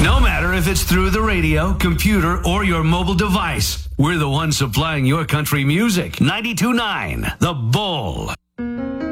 No matter if it's through the radio, computer, or your mobile device, we're the ones supplying your country music. 92.9 The Bull.